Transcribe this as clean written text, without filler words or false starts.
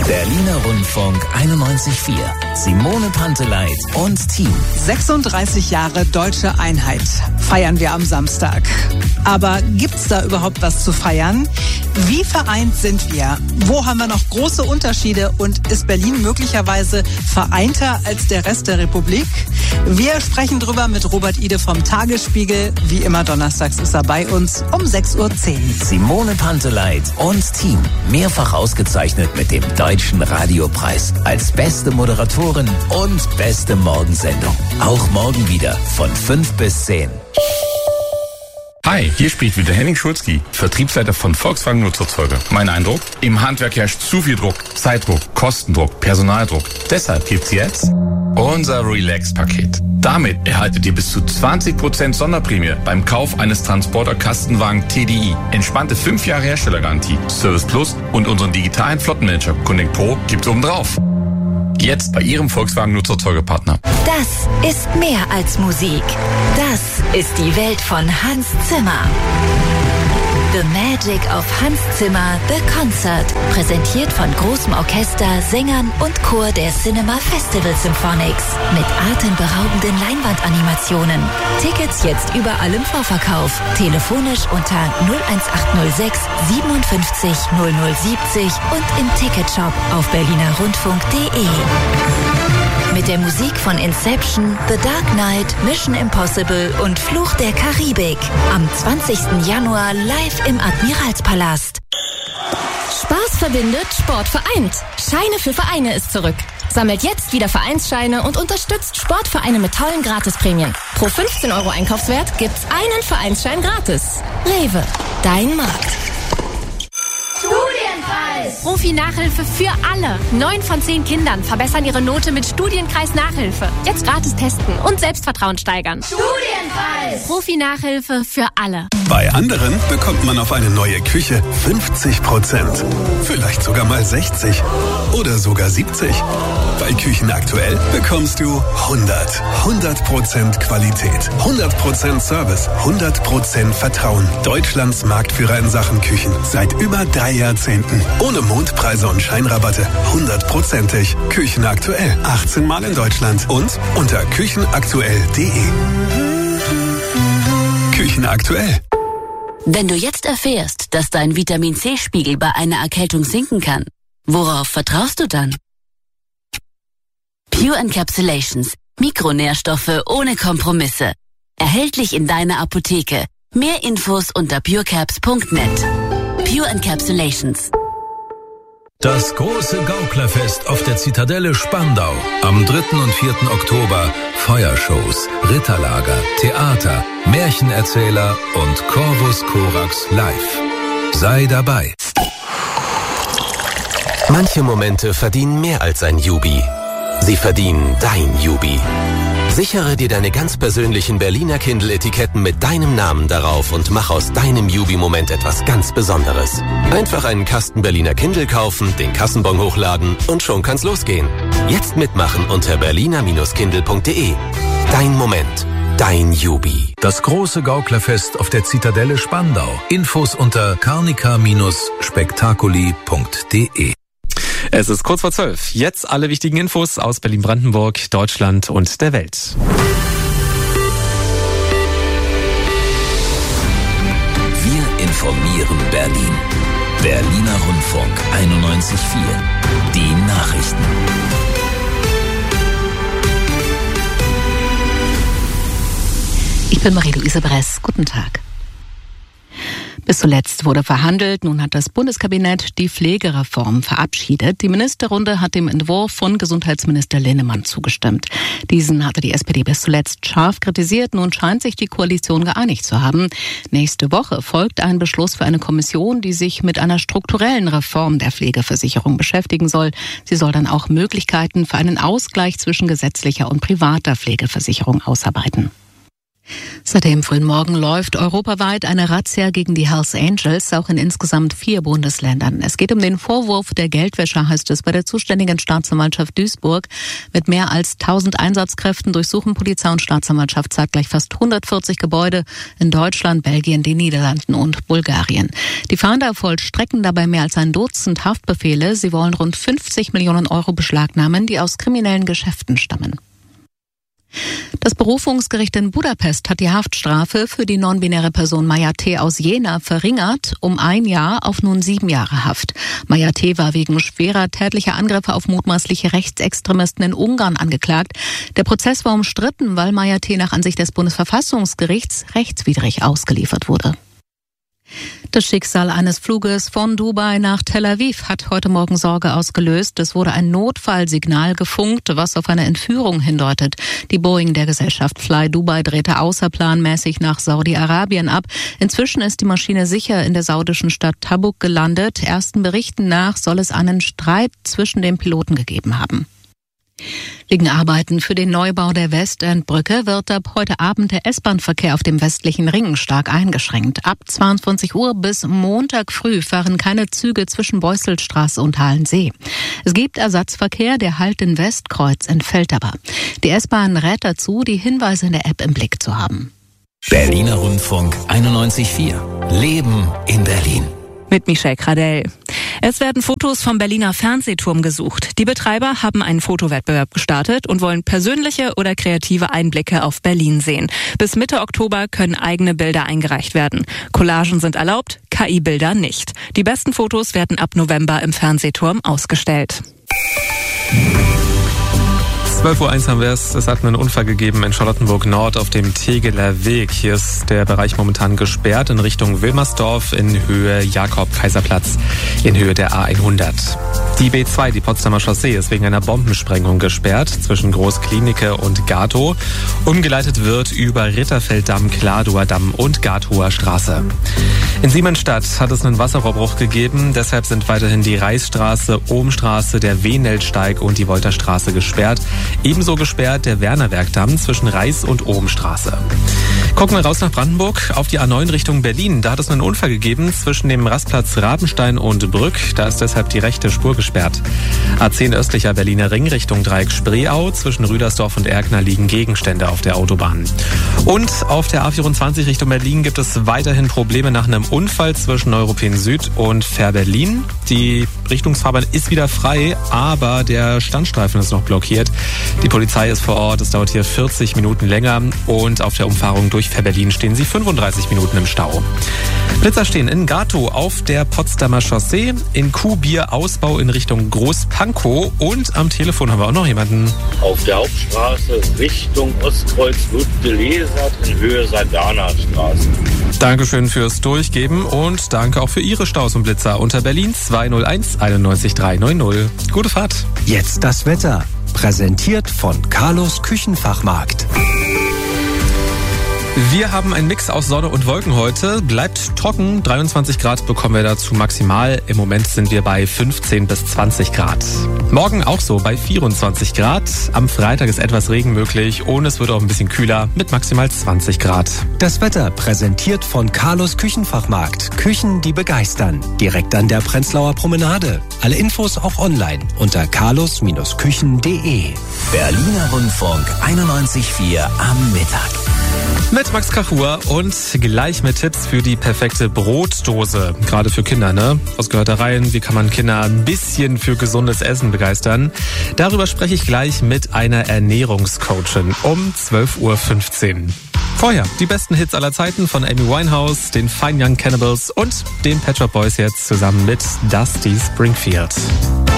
Berliner Rundfunk 91.4. Simone Panteleit und Team. 36 Jahre Deutsche Einheit feiern wir am Samstag. Aber gibt's da überhaupt was zu feiern? Wie vereint sind wir? Wo haben wir noch große Unterschiede? Und ist Berlin möglicherweise vereinter als der Rest der Republik? Wir sprechen drüber mit Robert Ide vom Tagesspiegel. Wie immer donnerstags ist er bei uns um 6.10 Uhr. Simone Panteleit und Team. Mehrfach ausgezeichnet mit dem Deutschen Radiopreis als beste Moderatorin und beste Morgensendung. Auch morgen wieder von 5 bis 10. Hi, hier spricht wieder Henning Schulzki, Vertriebsleiter von Volkswagen Nutzerzeuge. Mein Eindruck? Im Handwerk herrscht zu viel Druck, Zeitdruck, Kostendruck, Personaldruck. Deshalb gibt's jetzt unser Relax-Paket. Damit erhaltet ihr bis zu 20% Sonderprämie beim Kauf eines Transporter-Kastenwagen TDI. Entspannte 5 Jahre Herstellergarantie, Service Plus und unseren digitalen Flottenmanager Connect Pro gibt's obendrauf. Jetzt bei Ihrem Volkswagen Nutzerzeugepartner. Das ist mehr als Musik. Das ist die Welt von Hans Zimmer. The Magic of Hans Zimmer, The Concert. Präsentiert von großem Orchester, Sängern und Chor der Cinema Festival Symphonics. Mit atemberaubenden Leinwandanimationen. Tickets jetzt überall im Vorverkauf. Telefonisch unter 01806 57 0070 und im Ticketshop auf berlinerrundfunk.de. Mit der Musik von Inception, The Dark Knight, Mission Impossible und Fluch der Karibik. Am 20. Januar live im Admiralspalast. Spaß verbindet, Sport vereint. Scheine für Vereine ist zurück. Sammelt jetzt wieder Vereinsscheine und unterstützt Sportvereine mit tollen Gratisprämien. Pro 15 € Einkaufswert gibt's einen Vereinsschein gratis. Rewe, dein Markt. Profi-Nachhilfe für alle. 9 von 10 Kindern verbessern ihre Note mit Studienkreis-Nachhilfe. Jetzt gratis testen und Selbstvertrauen steigern. Studienpreis! Profi-Nachhilfe für alle. Bei anderen bekommt man auf eine neue Küche 50%. Vielleicht sogar mal 60. Oder sogar 70. Bei Küchen aktuell bekommst du 100% Qualität, 100% Service, 100% Vertrauen. Deutschlands Marktführer in Sachen Küchen. Seit über 3 Jahrzehnten. Ohne Mondpreise und Scheinrabatte. 100%ig. Küchen aktuell. 18 Mal in Deutschland. Und unter küchenaktuell.de. Küchen aktuell. Wenn du jetzt erfährst, dass dein Vitamin-C-Spiegel bei einer Erkältung sinken kann, worauf vertraust du dann? Pure Encapsulations. Mikronährstoffe ohne Kompromisse. Erhältlich in deiner Apotheke. Mehr Infos unter purecaps.net. Pure Encapsulations. Das große Gauklerfest auf der Zitadelle Spandau. Am 3. und 4. Oktober Feuershows, Ritterlager, Theater, Märchenerzähler und Corvus Corax live. Sei dabei. Manche Momente verdienen mehr als ein Jubi. Sie verdienen dein Jubi. Sichere dir deine ganz persönlichen Berliner Kindle-Etiketten mit deinem Namen darauf und mach aus deinem Jubi-Moment etwas ganz Besonderes. Einfach einen Kasten Berliner Kindle kaufen, den Kassenbon hochladen und schon kann's losgehen. Jetzt mitmachen unter berliner-kindle.de. Dein Moment, dein Jubi. Das große Gauklerfest auf der Zitadelle Spandau. Infos unter carnica-spektakuli.de. Es ist kurz vor 12. Jetzt alle wichtigen Infos aus Berlin-Brandenburg, Deutschland und der Welt. Wir informieren Berlin. Berliner Rundfunk 91.4. Die Nachrichten. Ich bin Marie-Louise Bress. Guten Tag. Bis zuletzt wurde verhandelt. Nun hat das Bundeskabinett die Pflegereform verabschiedet. Die Ministerrunde hat dem Entwurf von Gesundheitsminister Linnemann zugestimmt. Diesen hatte die SPD bis zuletzt scharf kritisiert. Nun scheint sich die Koalition geeinigt zu haben. Nächste Woche folgt ein Beschluss für eine Kommission, die sich mit einer strukturellen Reform der Pflegeversicherung beschäftigen soll. Sie soll dann auch Möglichkeiten für einen Ausgleich zwischen gesetzlicher und privater Pflegeversicherung ausarbeiten. Seit dem frühen Morgen läuft europaweit eine Razzia gegen die Hells Angels, auch in insgesamt 4 Bundesländern. Es geht um den Vorwurf der Geldwäsche, heißt es bei der zuständigen Staatsanwaltschaft Duisburg. Mit mehr als 1000 Einsatzkräften durchsuchen Polizei und Staatsanwaltschaft zeitgleich fast 140 Gebäude in Deutschland, Belgien, den Niederlanden und Bulgarien. Die Fahnder vollstrecken dabei mehr als ein Dutzend Haftbefehle. Sie wollen rund 50 Millionen Euro beschlagnahmen, die aus kriminellen Geschäften stammen. Das Berufungsgericht in Budapest hat die Haftstrafe für die non-binäre Person Maja T. aus Jena verringert um 1 Jahr auf nun 7 Jahre Haft. Maja T. war wegen schwerer tätlicher Angriffe auf mutmaßliche Rechtsextremisten in Ungarn angeklagt. Der Prozess war umstritten, weil Maja T. nach Ansicht des Bundesverfassungsgerichts rechtswidrig ausgeliefert wurde. Das Schicksal eines Fluges von Dubai nach Tel Aviv hat heute Morgen Sorge ausgelöst. Es wurde ein Notfallsignal gefunkt, was auf eine Entführung hindeutet. Die Boeing der Gesellschaft Fly Dubai drehte außerplanmäßig nach Saudi-Arabien ab. Inzwischen ist die Maschine sicher in der saudischen Stadt Tabuk gelandet. Ersten Berichten nach soll es einen Streit zwischen den Piloten gegeben haben. Wegen Arbeiten für den Neubau der Westendbrücke wird ab heute Abend der S-Bahn-Verkehr auf dem westlichen Ring stark eingeschränkt. Ab 22 Uhr bis Montag früh fahren keine Züge zwischen Beuselstraße und Halensee. Es gibt Ersatzverkehr, der Halt in Westkreuz entfällt aber. Die S-Bahn rät dazu, die Hinweise in der App im Blick zu haben. Berliner Rundfunk 91.4. Leben in Berlin. Mit Michelle Kradell. Es werden Fotos vom Berliner Fernsehturm gesucht. Die Betreiber haben einen Fotowettbewerb gestartet und wollen persönliche oder kreative Einblicke auf Berlin sehen. Bis Mitte Oktober können eigene Bilder eingereicht werden. Collagen sind erlaubt, KI-Bilder nicht. Die besten Fotos werden ab November im Fernsehturm ausgestellt. 12.01 Uhr haben wir es. Es hat einen Unfall gegeben in Charlottenburg Nord auf dem Tegeler Weg. Hier ist der Bereich momentan gesperrt in Richtung Wilmersdorf in Höhe Jakob-Kaiser-Platz in Höhe der A100. Die B2, die Potsdamer Chaussee, ist wegen einer Bombensprengung gesperrt zwischen Großklinike und Gatow. Umgeleitet wird über Ritterfelddamm, Kladower Damm und Gatower Straße. In Siemensstadt hat es einen Wasserrohrbruch gegeben. Deshalb sind weiterhin die Reichsstraße, Ohmstraße, der Wehnelsteig und die Wolterstraße gesperrt. Ebenso gesperrt der Wernerwerkdamm zwischen Reichs- und Ohmstraße. Gucken wir raus nach Brandenburg auf die A9 Richtung Berlin. Da hat es einen Unfall gegeben zwischen dem Rastplatz Rabenstein und Brück. Da ist deshalb die rechte Spur gesperrt. A10 östlicher Berliner Ring Richtung Dreieck Spreeau. Zwischen Rüdersdorf und Erkner liegen Gegenstände auf der Autobahn. Und auf der A24 Richtung Berlin gibt es weiterhin Probleme nach einem Unfall zwischen Europäen Süd und Fähr-Berlin. Die Richtungsfahrbahn ist wieder frei, aber der Standstreifen ist noch blockiert. Die Polizei ist vor Ort. Es dauert hier 40 Minuten länger und auf der Umfahrung durch Fähr-Berlin stehen sie 35 Minuten im Stau. Blitzer stehen in Gatow auf der Potsdamer Chaussee, in Kuhbier Ausbau in Richtung Großpankow und am Telefon haben wir auch noch jemanden. Auf der Hauptstraße Richtung Ostkreuz wird gelesert in Höhe St. Bernhardstraße. Dankeschön fürs Durchgeben und danke auch für Ihre Staus und Blitzer unter Berlin 201 91 390. Gute Fahrt. Jetzt das Wetter. Präsentiert von Carlos Küchenfachmarkt. Wir haben einen Mix aus Sonne und Wolken heute. Bleibt trocken. 23 Grad bekommen wir dazu maximal. Im Moment sind wir bei 15 bis 20 Grad. Morgen auch so bei 24 Grad. Am Freitag ist etwas Regen möglich und es wird auch ein bisschen kühler mit maximal 20 Grad. Das Wetter präsentiert von Carlos Küchenfachmarkt. Küchen, die begeistern. Direkt an der Prenzlauer Promenade. Alle Infos auch online unter carlos-küchen.de. Berliner Rundfunk 91.4 am Mittag. Mit Max Kachur und gleich mit Tipps für die perfekte Brotdose. Gerade für Kinder, ne? Was gehört da rein? Wie kann man Kinder ein bisschen für gesundes Essen begeistern? Darüber spreche ich gleich mit einer Ernährungscoachin um 12.15 Uhr. Vorher die besten Hits aller Zeiten von Amy Winehouse, den Fine Young Cannibals und den Pet Shop Boys jetzt zusammen mit Dusty Springfield.